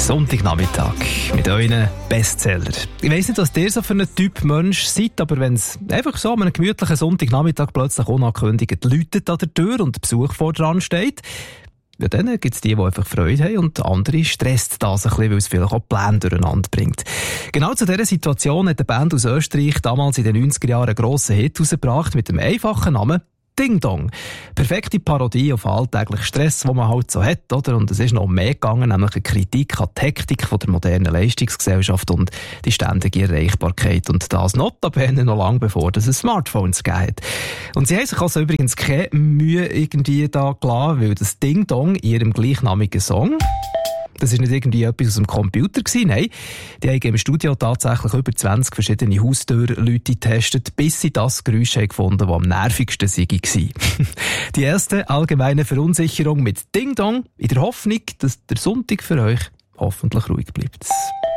Sonntagnachmittag mit euren Bestseller. Ich weiss nicht, was ihr so für ein Typ Mensch seid, aber wenn es einfach so an einem gemütlichen Sonntagnachmittag plötzlich unangekündigt läutet an der Tür und Besuch vor dran steht, ja, dann gibt es die einfach Freude haben und andere stresst das ein bisschen, weil es vielleicht auch Pläne durcheinander bringt. Genau zu dieser Situation hat eine Band aus Österreich damals in den 90er Jahren einen grossen Hit rausgebracht mit dem einfachen Namen Ding Dong. Perfekte Parodie auf alltäglichen Stress, den man halt so hat, oder? Und es ist noch mehr gegangen, nämlich eine Kritik an die Hektik von der modernen Leistungsgesellschaft und die ständige Erreichbarkeit. Und das notabene noch lange bevor es Smartphones gegeben hat. Und sie haben sich also übrigens keine Mühe irgendwie da gelassen, weil das Ding Dong in ihrem gleichnamigen Song, das war nicht irgendwie etwas aus dem Computer gewesen, nein. Die haben im Studio tatsächlich über 20 verschiedene Haustürleute getestet, bis sie das Geräusch gefunden haben, das am nervigsten war. Die erste allgemeine Verunsicherung mit Ding Dong, in der Hoffnung, dass der Sonntag für euch hoffentlich ruhig bleibt.